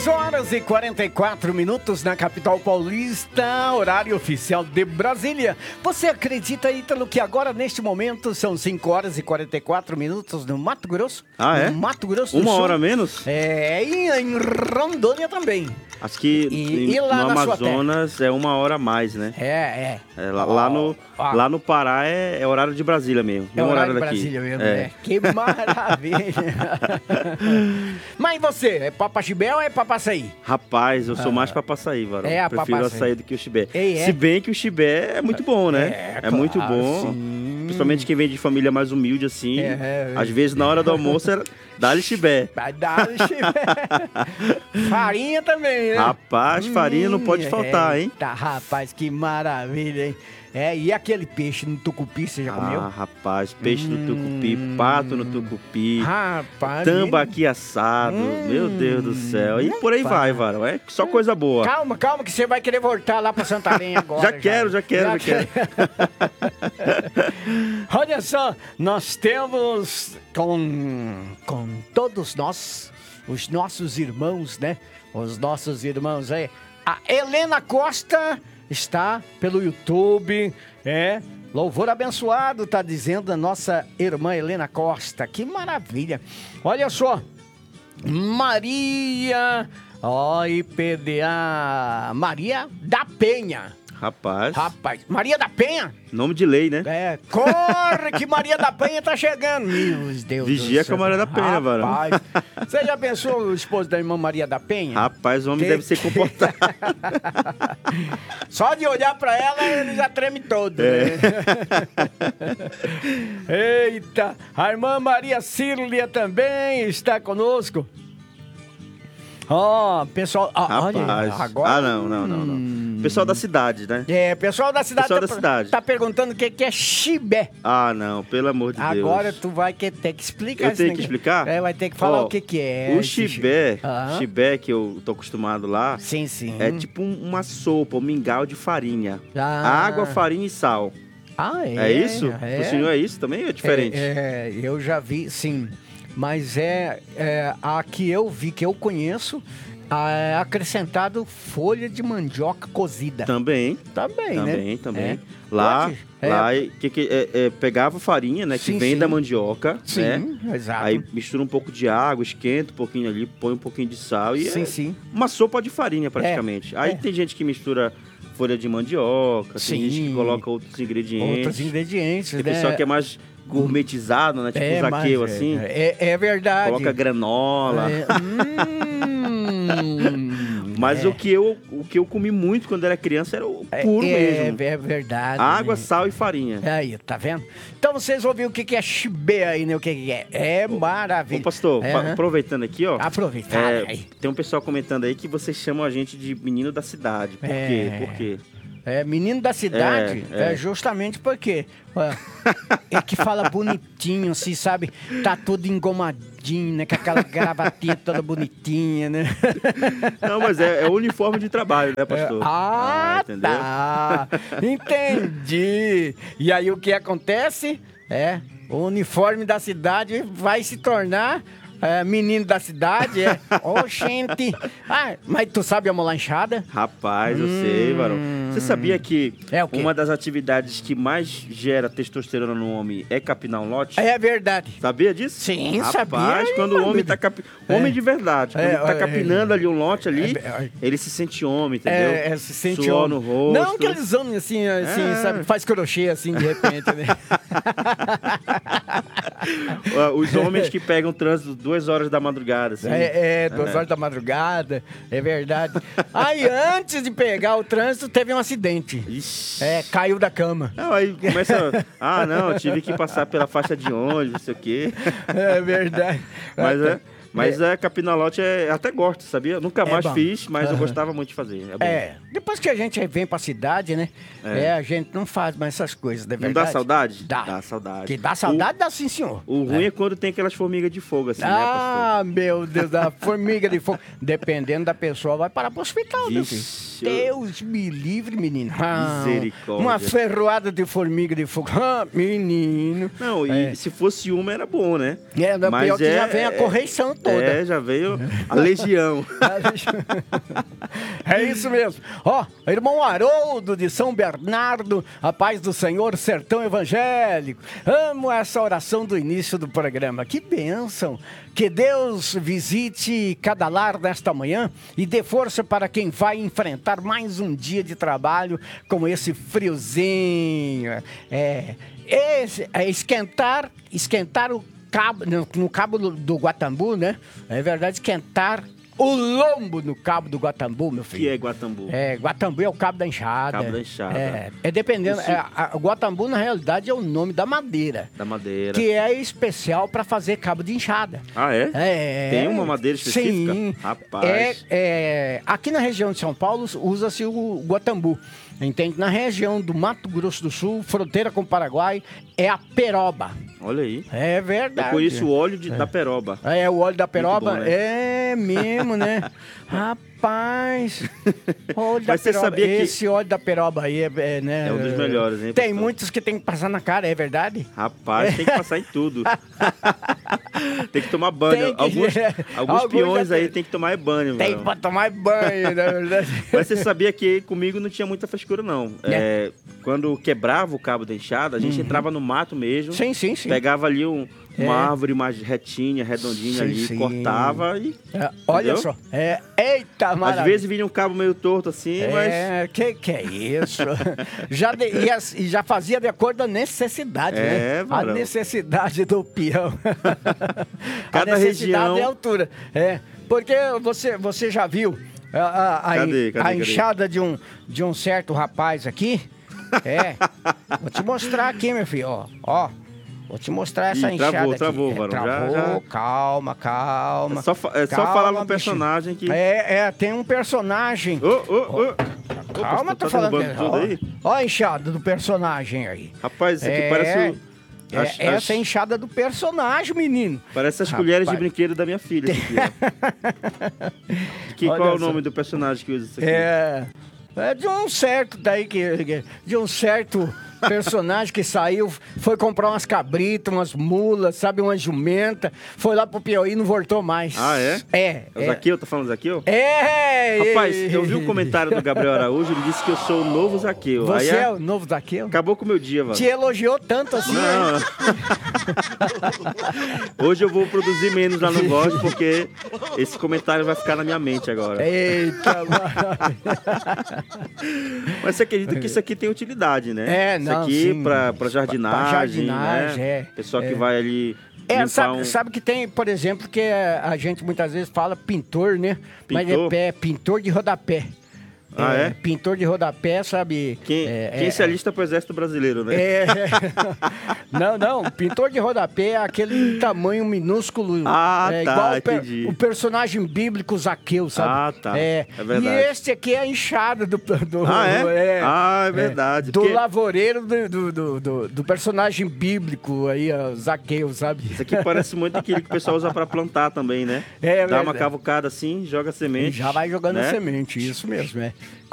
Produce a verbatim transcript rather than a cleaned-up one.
horas e quarenta e quatro minutos na capital paulista, horário oficial de Brasília. Você acredita, Ítalo, que agora, neste momento, são cinco horas e quarenta e quatro minutos no Mato Grosso? Ah, é? No Mato Grosso do Uma Sul. hora menos? É, e em Rondônia também. Acho que E- em- e lá no na sua Amazonas é uma hora a mais, né? É, é. É, lá, lá no, Ó, lá no Pará é, é horário de Brasília mesmo. É mesmo horário de daqui. Brasília mesmo, é. né? Que maravilha. Mas e você, é Papaxibé ou é Papaçaí? Rapaz, eu sou mais pra açaí, varão. É, a Prefiro papaçaí. açaí do que o chibé. Ei, é? Se bem que o chibé é muito bom, né? É, É, muito claro, bom. sim. Principalmente quem vem de família mais humilde, assim. É, é. Às vezes, na hora do almoço, era dá-lhe chibé. Vai dar chibé. Farinha também, né? Rapaz, farinha não pode Hum, faltar, hein? Tá, rapaz, que maravilha, hein? É, e aquele peixe no tucupi, você já comeu? Ah, rapaz, peixe no tucupi, pato no tucupi, Rapaz, tambaqui assado, Hum, meu Deus do céu. E por aí rapaz. vai, varão. É só coisa boa. Calma, calma, que você vai querer voltar lá pra Santarém agora. Já quero, já quero, já quero. Olha só, nós temos com, com todos nós, os nossos irmãos, né? Os nossos irmãos aí. A Helena Costa está pelo YouTube, é. Louvor abençoado, tá dizendo a nossa irmã Helena Costa. Que maravilha. Olha só, Maria, ó, I P D A, Maria da Penha. Rapaz, Rapaz, Maria da Penha? nome de lei, né? É, corre que Maria da Penha tá chegando. Meu Deus Vigia do céu. com a Maria da Penha, varão. Rapaz, você já pensou o esposo da irmã Maria da Penha? Rapaz, o homem Que- deve ser comportado. Só de olhar pra ela, ele já treme todo, É. né? Eita, a irmã Maria Cília também está conosco. Ó, pessoal, ó, olha, Rapaz. agora... Ah, não, não, não, não. Pessoal da cidade, né? É, pessoal da cidade, Pessoal tá, da cidade. tá perguntando o que, que é chibé. Ah, não, pelo amor de Agora Deus. tu vai que- ter que explicar Eu esse tenho que negócio. explicar? É, vai ter que falar Ó, o que que é. O esse chibé, Aham. chibé que eu tô acostumado lá, Sim, sim. é tipo um- uma sopa, um mingau de farinha. Ah. Água, farinha e sal. Ah, é? É, isso? É. O senhor é isso também ou é diferente? É, é, eu já vi, sim. Mas é, é a que eu vi, que eu conheço, a- é acrescentado folha de mandioca cozida. Também, Também, né? também, também. É. Lá, Pode? É. lá é, que, que, é, é, pegava farinha, né? Que Sim, vem sim. da mandioca, Sim, né? exato. Aí mistura um pouco de água, esquenta um pouquinho ali, põe um pouquinho de sal e Sim, é sim. uma sopa de farinha praticamente. Aí é. tem gente que mistura folha de mandioca, Sim. tem gente que coloca outros ingredientes. Outros ingredientes, Tem né? pessoal que é mais gourmetizado, né? Tipo É, um zaqueu, mas é- assim. É, é verdade. Coloca granola. É, hum, Mas é. o, que eu, o que eu comi muito quando era criança era o puro é, mesmo. É verdade. Água, né? sal e farinha. Aí, tá vendo? Então vocês ouviram o que que é chibé aí, né? O que que é? É maravilha. Ô, pastor, É, pa- aham. aproveitando aqui, ó. Aproveita, é, fala aí. tem um pessoal comentando aí que vocês chamam a gente de menino da cidade. Por É. quê? Por quê? É, menino da cidade, É, é, é. justamente porque ó, é que fala bonitinho, assim, sabe? Tá todo engomadinho, né? Com aquela gravatinha toda bonitinha, né? Não, mas é, é o uniforme de trabalho, né, pastor? Ah, entendeu? tá. Entendi. E aí o que acontece? É, o uniforme da cidade vai se tornar é, menino da cidade, é. Ô, gente. Ah, mas tu sabe a molanchada? Rapaz, eu sei, varão. Você sabia que É o quê? uma das atividades que mais gera testosterona no homem é capinar um lote? É verdade. Sabia disso? Sim, Rapaz, sabia, quando o meu homem Deus. tá capi... É. Homem de verdade, quando É, ele tá é, capinando ali um lote ali, é, é. ele se sente homem, entendeu? É, é, se sente Suor homem. no rosto. Não aqueles homens assim, assim, É. sabe? Faz crochê assim de repente, né? Ah, Os homens que pegam trânsito duas horas da madrugada, assim. É, é, duas horas da madrugada, é verdade. Aí, antes de pegar o trânsito, teve um acidente. Ixi. É, caiu da cama. Não, aí começa. Ah, não, eu tive que passar pela faixa de ônibus, não sei o quê. É verdade. Mas é. Mas é, capinalote é, eu até gosto, sabia? Eu nunca É mais bom. fiz, mas eu Aham. gostava muito de fazer. É bom. É, depois que a gente vem pra cidade, né? É, É. a gente não faz mais essas coisas, não é Não verdade? dá saudade? Dá. Dá saudade. Que dá saudade, dá sim, senhor. O ruim é. quando tem aquelas formigas de fogo, assim, né, pastor? Ah, meu Deus, da formiga de fogo. Dependendo da pessoa, vai parar pro hospital, meu filho. Vixe, eu- Deus me livre, menino. Ah, Misericórdia. Uma ferroada de formiga de fogo. Ah, menino. Não, e É. se fosse uma era bom, né? É, não, Mas pior que é- já vem a é- correição toda. É, já veio a legião. É isso mesmo. Ó, irmão Haroldo de São Bernardo, a paz do Senhor, sertão evangélico. Amo essa oração do início do programa. Que bênção. Que Deus visite cada lar nesta manhã e dê força para quem vai enfrentar mais um dia de trabalho com esse friozinho. É, esse, é esquentar, esquentar o cabo, no, no cabo do, do Guatambu, né? É verdade, esquentar o lombo no cabo do Guatambu, meu filho. O que é Guatambu? É, Guatambu é o cabo da enxada. Cabo da enxada. É, é dependendo. É, a, a Guatambu, na realidade, é o nome da madeira. Da madeira. Que é especial para fazer cabo de enxada. Ah, é? É. Tem uma madeira específica? Sim. Rapaz. É, é, aqui na região de São Paulo, usa-se o Guatambu. Entende? Na região do Mato Grosso do Sul, fronteira com o Paraguai, é a peroba. Olha aí. É verdade. Eu conheço o óleo de, é. da peroba. É, o óleo da peroba? Bom, né? É mesmo, né? Rapaz. Óleo da Mas você peroba. sabia que... Esse óleo da peroba aí é, é, né? É um dos melhores, hein? Tem pastor? muitos que tem que passar na cara, é verdade? Rapaz, tem que passar em tudo. Tem que tomar banho. Que... Alguns, alguns, alguns peões aí tem... tem que tomar banho. Tem mano. pra tomar banho, na verdade. Mas você sabia que comigo não tinha muita frescura, não. É. É, quando quebrava o cabo da enxada, a gente uhum. entrava no mato mesmo. Sim, sim, sim. Pegava ali um... Uma é. árvore mais retinha, redondinha sim, ali, sim. cortava e... É, olha só. É, eita, maravilha. Às vezes vinha um cabo meio torto assim, é, mas... É, que que é isso? já, de, e, e já fazia de acordo com a necessidade, é, né? A necessidade do peão. Cada a necessidade região... é a altura. É, porque você, você já viu a, a, a, cadê, cadê, a enxada cadê? De, um, de um certo rapaz aqui? É. Vou te mostrar aqui, meu filho, ó. Ó. Vou te mostrar essa Ih, enxada travou, aqui. Travou, é, varão. Travou, já, já... calma, calma. É só, é calma, só falar no personagem que... É, é, tem um personagem... Ô, ô, ô. Calma, tô tá falando... Tudo aí? Ó, ó a enxada do personagem aí. Rapaz, isso aqui é, parece... O... É, as, essa as... é a enxada do personagem, menino. Parece as Rapaz. colheres de brinquedo da minha filha. Aqui, que, qual é o nome do personagem que usa isso aqui? É... É de um certo daí que... De um certo... personagem que saiu, foi comprar umas cabritas, umas mulas, sabe, uma jumenta, foi lá pro Piauí e não voltou mais. Ah, é? É. É o é. Zaqueu? Tá falando Zaqueu? É! Rapaz, eu vi um comentário do Gabriel Araújo, ele disse que eu sou o novo Zaqueu. Você Aí, é o novo Zaqueu? Acabou com o meu dia, mano. Te elogiou tanto assim, não. Né? Hoje eu vou produzir menos lá no blog, porque esse comentário vai ficar na minha mente agora. Eita, mano. Mas você acredita que isso aqui tem utilidade, né? É, não, Isso aqui sim. pra, pra jardinagem, pra jardinagem, né? É. Pessoal é. que vai ali... É, sabe, um... sabe que tem, por exemplo, que a gente muitas vezes fala pintor, né? Pintor? Mas é pé, pintor de rodapé. Ah, é? é? Pintor de rodapé, sabe? Quem, é, quem é, se alista pro exército brasileiro, né? É. Não, não. Pintor de rodapé é aquele tamanho minúsculo. Ah, é, tá, igual entendi. O, per, o personagem bíblico Zaqueu, sabe? Ah, tá. É, é verdade. E este aqui é a enxada do... do ah, é? é? Ah, é verdade. É, do porque... lavoureiro do, do, do, do, do personagem bíblico aí, ó, Zaqueu, sabe? Isso aqui parece muito aquele que o pessoal usa pra plantar também, né? É, Dá verdade. uma cavucada assim, joga semente. E já vai jogando né? a semente, isso mesmo, é.